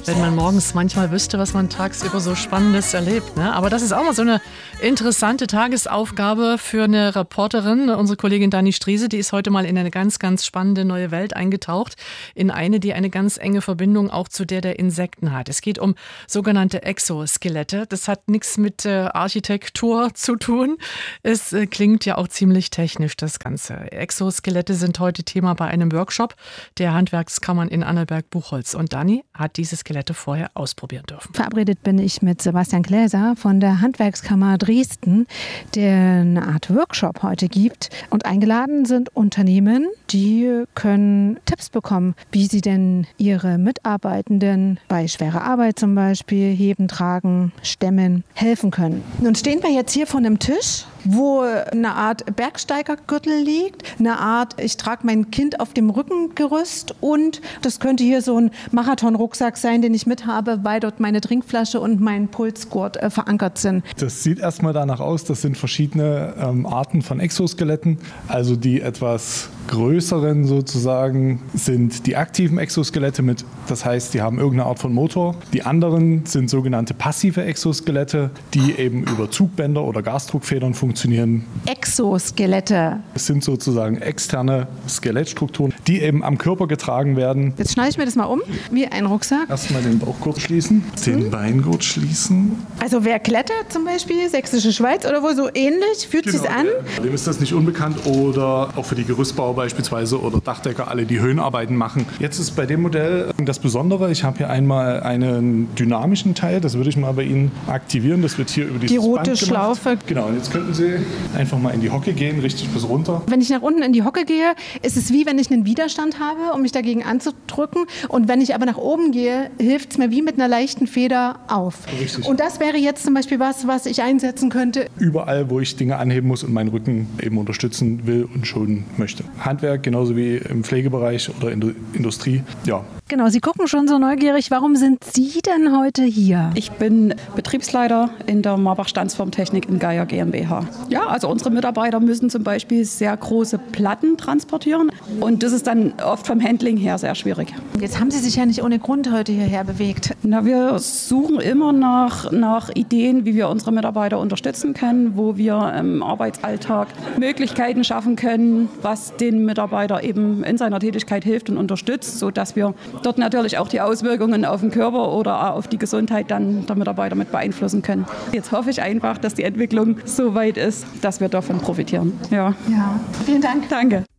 Wenn man morgens manchmal wüsste, was man tagsüber so Spannendes erlebt. Ne? Aber das ist auch mal so eine interessante Tagesaufgabe für eine Reporterin. Unsere Kollegin Dani Striese, die ist heute mal in eine ganz, ganz spannende neue Welt eingetaucht. In eine, die eine ganz enge Verbindung auch zu der Insekten hat. Es geht um sogenannte Exoskelette. Das hat nichts mit Architektur zu tun. Es klingt ja auch ziemlich technisch, das Ganze. Exoskelette sind heute Thema bei einem Workshop der Handwerkskammern in Annaberg-Buchholz. Und Dani hat diese Skelette vorher ausprobieren dürfen. Verabredet bin ich mit Sebastian Gläser von der Handwerkskammer Dresden, der eine Art Workshop heute gibt. Und eingeladen sind Unternehmen, die können Tipps bekommen, wie sie denn ihre Mitarbeitenden bei schwerer Arbeit zum Beispiel, Heben, Tragen, Stemmen, helfen können. Nun stehen wir jetzt hier vor einem Tisch, wo eine Art Bergsteigergürtel liegt, eine Art, ich trage mein Kind auf dem Rückengerüst und das könnte hier so ein Marathon-Rucksack sein, den ich mit habe, weil dort meine Trinkflasche und mein Pulsgurt verankert sind. Das sieht erstmal danach aus, das sind verschiedene Arten von Exoskeletten, also die etwas größeren sozusagen sind die aktiven Exoskelette mit, das heißt, die haben irgendeine Art von Motor. Die anderen sind sogenannte passive Exoskelette, die eben über Zugbänder oder Gasdruckfedern funktionieren. Exoskelette. Es sind sozusagen externe Skelettstrukturen, die eben am Körper getragen werden. Jetzt schneide ich mir das mal um, wie ein Rucksack. Erstmal den Bauchgurt schließen, den Beingurt schließen. Also wer klettert zum Beispiel, Sächsische Schweiz oder wo so ähnlich, fühlt sich's an? Dem ist das nicht unbekannt oder auch für die Gerüstbauer beispielsweise oder Dachdecker, alle die Höhenarbeiten machen. Jetzt ist bei dem Modell das Besondere, ich habe hier einmal einen dynamischen Teil, das würde ich mal bei Ihnen aktivieren, das wird hier über dieses die rote Band Schlaufe. Genau, und jetzt könnten Sie einfach mal in die Hocke gehen, richtig bis runter. Wenn ich nach unten in die Hocke gehe, ist es wie wenn ich einen Widerstand habe, um mich dagegen anzudrücken. Und wenn ich aber nach oben gehe, hilft es mir wie mit einer leichten Feder auf. Richtig. Und das wäre jetzt zum Beispiel was ich einsetzen könnte. Überall, wo ich Dinge anheben muss und meinen Rücken eben unterstützen will und schonen möchte. Handwerk, genauso wie im Pflegebereich oder in der Industrie, ja. Genau, Sie gucken schon so neugierig. Warum sind Sie denn heute hier? Ich bin Betriebsleiter in der Marbach Standsformtechnik in Geier GmbH. Ja, also unsere Mitarbeiter müssen zum Beispiel sehr große Platten transportieren und das ist dann oft vom Handling her sehr schwierig. Jetzt haben Sie sich ja nicht ohne Grund heute hierher bewegt. Na, wir suchen immer nach Ideen, wie wir unsere Mitarbeiter unterstützen können, wo wir im Arbeitsalltag Möglichkeiten schaffen können, was den Mitarbeiter eben in seiner Tätigkeit hilft und unterstützt, sodass wir dort natürlich auch die Auswirkungen auf den Körper oder auf die Gesundheit dann der Mitarbeiter mit beeinflussen können. Jetzt hoffe ich einfach, dass die Entwicklung so weit ist, dass wir davon profitieren. Ja. Ja, vielen Dank. Danke.